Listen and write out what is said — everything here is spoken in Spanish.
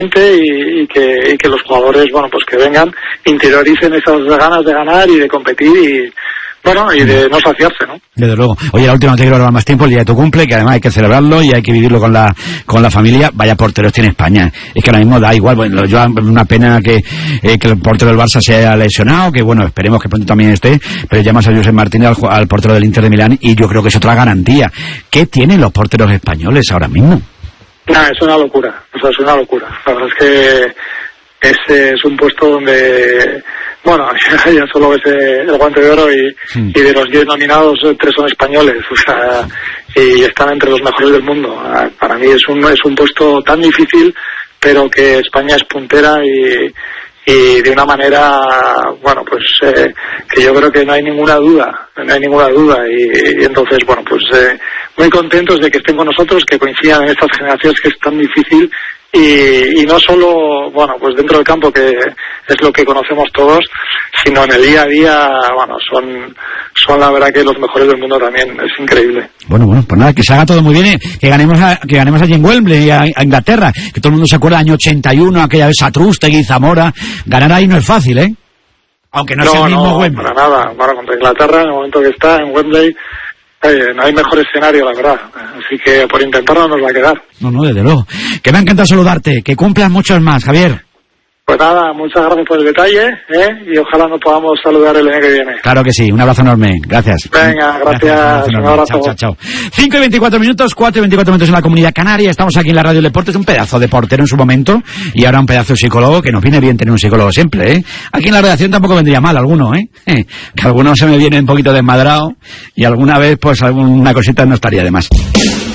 y que los jugadores, bueno, pues que vengan, interioricen esas ganas de ganar y de competir y, bueno, y de no saciarse, ¿no? Desde luego. Oye, la última, no te quiero hablar más tiempo, el día de tu cumple, que además hay que celebrarlo y hay que vivirlo con la familia. Vaya porteros tiene España. Es que ahora mismo da igual. Bueno, yo, una pena que el portero del Barça se haya lesionado, que bueno, esperemos que pronto también esté, pero llamas a Josep Martínez, al portero del Inter de Milán, y yo creo que es otra garantía. ¿Qué tienen los porteros españoles ahora mismo? Es una locura, o sea, es una locura. La verdad es que es un puesto donde, bueno, ya solo ves el Guante de Oro y de los 10 nominados, 3 son españoles, o sea, y están entre los mejores del mundo. Para mí es un puesto tan difícil, pero que España es puntera y de una manera, bueno, pues que yo creo que no hay ninguna duda y entonces, bueno, pues muy contentos de que estén con nosotros, que coincidan en estas generaciones que es tan difícil y no solo, bueno, pues dentro del campo, que es lo que conocemos todos, sino en el día a día, bueno, son la verdad que los mejores del mundo también, es increíble. Bueno, pues nada, que se haga todo muy bien, que ganemos allí en Wembley, a Inglaterra, que todo el mundo se acuerda del año 81, aquella vez Satrústegui y Zamora, ganar ahí no es fácil, aunque no sea el mismo Wembley. Para nada, bueno, contra Inglaterra, en el momento que está en Wembley, no hay mejor escenario, la verdad. Así que por intentarlo nos va a quedar. No, desde luego. Que me ha encantado saludarte. Que cumplas muchos más, Javier. Pues nada, muchas gracias por el detalle, y ojalá nos podamos saludar el año que viene. Claro que sí, un abrazo enorme. Gracias. Venga, gracias. Un abrazo. Chao. 5 y 24 minutos, 4 y 24 minutos en la Comunidad Canaria. Estamos aquí en la Radio Deportes, un pedazo de portero en su momento y ahora un pedazo de psicólogo, que nos viene bien tener un psicólogo siempre, Aquí en la redacción tampoco vendría mal alguno, Que algunos se me viene un poquito desmadrado y alguna vez pues alguna cosita no estaría de más.